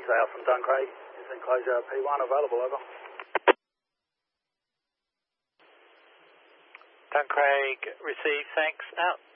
Alpha from Duncraig. Is enclosure P1 available, over? Duncraig, receive, thanks, out.